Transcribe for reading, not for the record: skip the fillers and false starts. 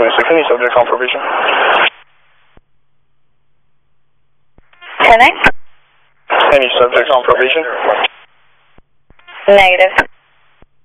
26, any subject on probation? 10-8? Any subject on probation? Negative.